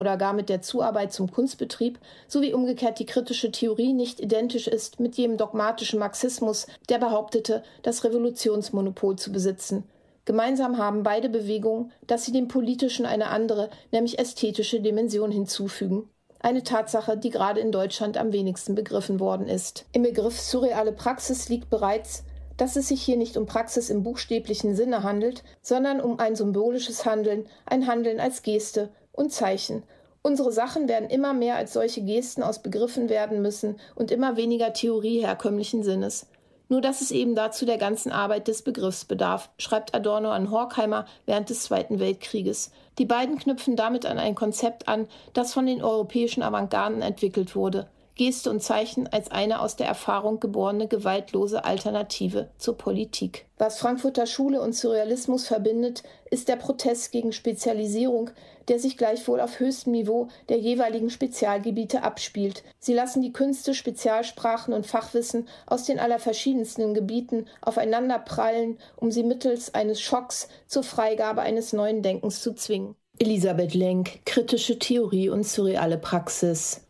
oder gar mit der Zuarbeit zum Kunstbetrieb, sowie umgekehrt die kritische Theorie nicht identisch ist mit jedem dogmatischen Marxismus, der behauptete, das Revolutionsmonopol zu besitzen. Gemeinsam haben beide Bewegungen, dass sie dem Politischen eine andere, nämlich ästhetische Dimension hinzufügen. Eine Tatsache, die gerade in Deutschland am wenigsten begriffen worden ist. Im Begriff surreale Praxis liegt bereits, dass es sich hier nicht um Praxis im buchstäblichen Sinne handelt, sondern um ein symbolisches Handeln, ein Handeln als Geste und Zeichen. Unsere Sachen werden immer mehr als solche Gesten ausbegriffen werden müssen und immer weniger Theorie herkömmlichen Sinnes. Nur dass es eben dazu der ganzen Arbeit des Begriffs bedarf, schreibt Adorno an Horkheimer während des Zweiten Weltkrieges. Die beiden knüpfen damit an ein Konzept an, das von den europäischen Avantgarden entwickelt wurde. Geste und Zeichen als eine aus der Erfahrung geborene gewaltlose Alternative zur Politik. Was Frankfurter Schule und Surrealismus verbindet, ist der Protest gegen Spezialisierung, der sich gleichwohl auf höchstem Niveau der jeweiligen Spezialgebiete abspielt. Sie lassen die Künste, Spezialsprachen und Fachwissen aus den allerverschiedensten Gebieten aufeinander prallen, um sie mittels eines Schocks zur Freigabe eines neuen Denkens zu zwingen. Elisabeth Lenk, Kritische Theorie und surreale Praxis,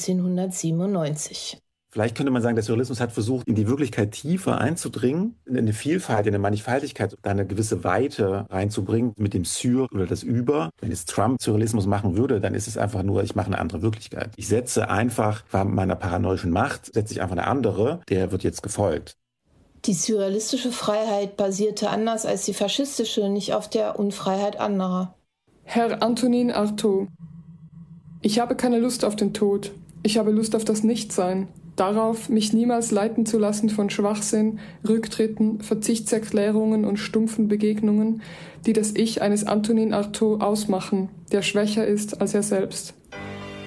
1997. Vielleicht könnte man sagen, der Surrealismus hat versucht, in die Wirklichkeit tiefer einzudringen, in eine Vielfalt, in eine Mannigfaltigkeit, da eine gewisse Weite reinzubringen mit dem Sur oder das Über. Wenn jetzt Trump Surrealismus machen würde, dann ist es einfach nur, ich mache eine andere Wirklichkeit. Ich setze einfach, bei meiner paranoischen Macht, setze ich einfach eine andere, der wird jetzt gefolgt. Die surrealistische Freiheit basierte anders als die faschistische nicht auf der Unfreiheit anderer. Herr Antonin Artaud: Ich habe keine Lust auf den Tod. Ich habe Lust auf das Nichtsein. Darauf, mich niemals leiten zu lassen von Schwachsinn, Rücktritten, Verzichtserklärungen und stumpfen Begegnungen, die das Ich eines Antonin Artaud ausmachen, der schwächer ist als er selbst.